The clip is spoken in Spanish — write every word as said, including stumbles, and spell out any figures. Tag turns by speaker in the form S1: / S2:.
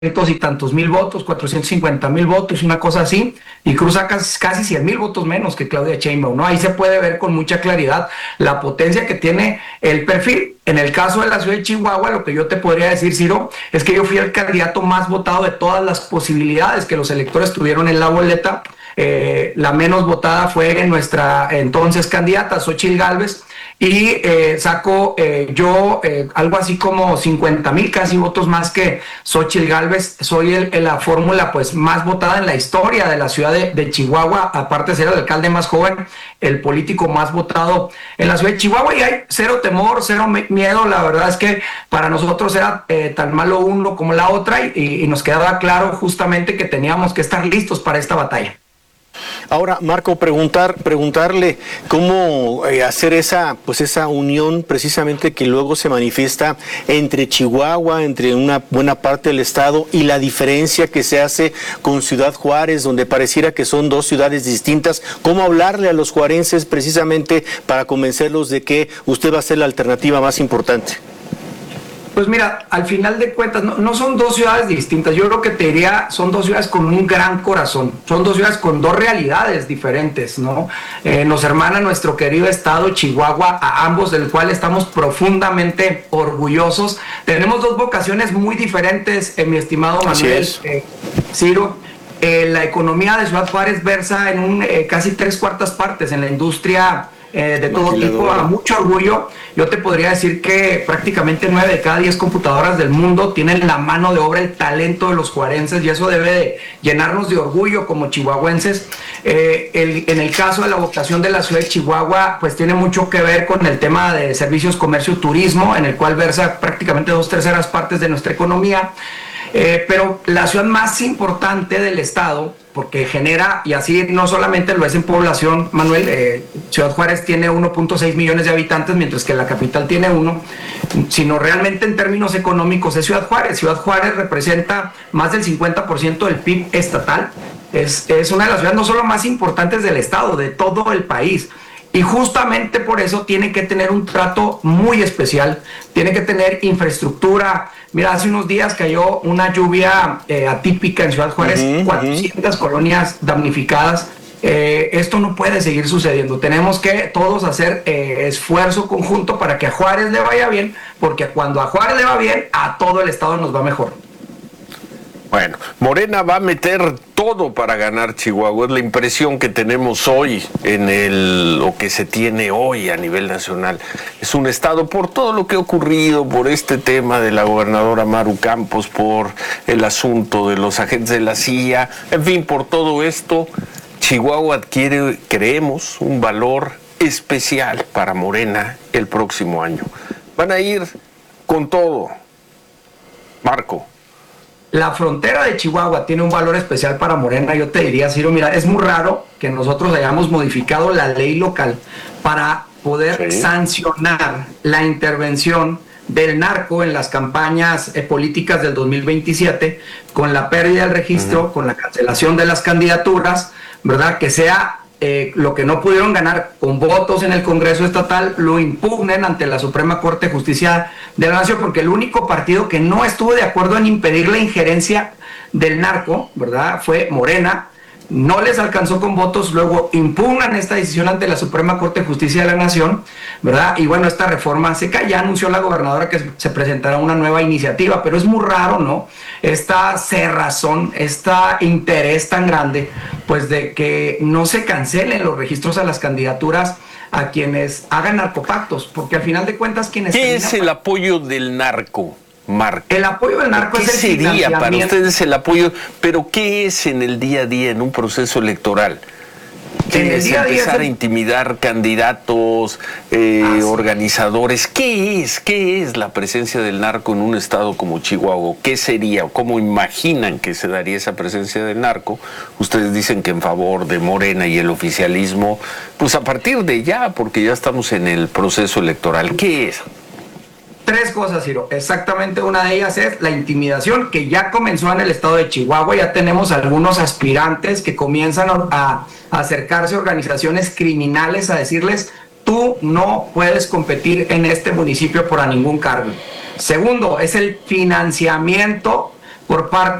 S1: y tantos mil votos, cuatrocientos cincuenta mil votos, una cosa así, y cruza casi, casi cien mil votos menos que Claudia Sheinbaum, ¿no? Ahí se puede ver con mucha claridad la potencia que tiene el perfil. En el caso de la ciudad de Chihuahua, lo que yo te podría decir, Ciro, es que yo fui el candidato más votado de todas las posibilidades que los electores tuvieron en la boleta. Eh, la menos votada fue nuestra entonces candidata, Xóchitl Gálvez, y eh, sacó eh, yo eh, algo así como cincuenta mil casi votos más que Xóchitl Gálvez. Soy el, el, la fórmula pues más votada en la historia de la ciudad de, de Chihuahua, aparte de ser el alcalde más joven, el político más votado en la ciudad de Chihuahua, y hay cero temor, cero miedo. La verdad es que para nosotros era eh, tan malo uno como la otra, y, y nos quedaba claro justamente que teníamos que estar listos para esta batalla.
S2: Ahora, Marco, preguntar, preguntarle cómo eh, hacer esa, pues esa unión precisamente que luego se manifiesta entre Chihuahua, entre una buena parte del estado, y la diferencia que se hace con Ciudad Juárez, donde pareciera que son dos ciudades distintas. ¿Cómo hablarle a los juarenses precisamente para convencerlos de que usted va a ser la alternativa más importante?
S1: Pues mira, al final de cuentas, no, no son dos ciudades distintas. Yo creo que te diría, son dos ciudades con un gran corazón. Son dos ciudades con dos realidades diferentes, ¿no? Eh, nos hermana nuestro querido estado, Chihuahua, a ambos del cual estamos profundamente orgullosos. Tenemos dos vocaciones muy diferentes, eh, mi estimado Manuel, eh, Ciro. Eh, la economía de Ciudad Juárez versa en un, eh, casi tres cuartas partes en la industria Eh, de todo tipo, a mucho orgullo. Yo te podría decir que prácticamente nueve de cada diez computadoras del mundo tienen la mano de obra, el talento de los juarenses, y eso debe de llenarnos de orgullo como chihuahuenses. Eh, el, en el caso de la vocación de la ciudad de Chihuahua, pues tiene mucho que ver con el tema de servicios, comercio, turismo, en el cual versa prácticamente dos terceras partes de nuestra economía. Eh, pero la ciudad más importante del estado, porque genera, y así no solamente lo es en población, Manuel, eh, Ciudad Juárez tiene uno punto seis millones de habitantes, mientras que la capital tiene uno, sino realmente en términos económicos es Ciudad Juárez. Ciudad Juárez representa más del cincuenta por ciento del P I B estatal, es, es una de las ciudades no solo más importantes del estado, de todo el país. Y justamente por eso tiene que tener un trato muy especial, tiene que tener infraestructura. Mira, hace unos días cayó una lluvia eh, atípica en Ciudad Juárez, uh-huh, cuatrocientas uh-huh. colonias damnificadas. Eh, esto no puede seguir sucediendo. Tenemos que todos hacer eh, esfuerzo conjunto para que a Juárez le vaya bien, porque cuando a Juárez le va bien, a todo el estado nos va mejor.
S3: Bueno, Morena va a meter todo para ganar Chihuahua. Es la impresión que tenemos hoy en el, lo que se tiene hoy a nivel nacional. Es un estado, por todo lo que ha ocurrido, por este tema de la gobernadora Maru Campos, por el asunto de los agentes de la C I A, en fin, por todo esto, Chihuahua adquiere, creemos, un valor especial para Morena el próximo año. Van a ir con todo. Marco.
S1: La frontera de Chihuahua tiene un valor especial para Morena. Yo te diría, Ciro, mira, es muy raro que nosotros hayamos modificado la ley local para poder sí. sancionar la intervención del narco en las campañas eh, políticas del dos mil veintisiete, con la pérdida del registro, uh-huh. con la cancelación de las candidaturas, ¿verdad? Que sea eh, lo que no pudieron ganar con votos en el Congreso Estatal, lo impugnen ante la Suprema Corte de Justicia de la Nación, porque el único partido que no estuvo de acuerdo en impedir la injerencia del narco, ¿verdad?, fue Morena. No les alcanzó con votos, luego impugnan esta decisión ante la Suprema Corte de Justicia de la Nación, ¿verdad? Y bueno, esta reforma se cae. Ya anunció la gobernadora que se presentará una nueva iniciativa, pero es muy raro, ¿no? Esta cerrazón, este interés tan grande, pues de que no se cancelen los registros a las candidaturas a quienes hagan narcopactos, porque al final de cuentas quienes...
S3: ¿Qué es el apoyo del narco? Marco.
S1: El apoyo del narco
S3: ¿Qué
S1: es el
S3: sería para ustedes el apoyo? Pero ¿qué es en el día a día en un proceso electoral?
S1: En el
S3: es
S1: día a día
S3: empezar
S1: es el...
S3: a intimidar candidatos, eh, ah, sí. organizadores. ¿Qué es? ¿Qué es la presencia del narco en un estado como Chihuahua? ¿Qué sería? ¿Cómo imaginan que se daría esa presencia del narco? Ustedes dicen que en favor de Morena y el oficialismo, pues a partir de ya, porque ya estamos en el proceso electoral. ¿Qué es?
S1: Tres cosas, Ciro. Exactamente, una de ellas es la intimidación, que ya comenzó en el estado de Chihuahua. Ya tenemos algunos aspirantes que comienzan a, a acercarse a organizaciones criminales a decirles: tú no puedes competir en este municipio por a ningún cargo. Segundo, es el financiamiento por parte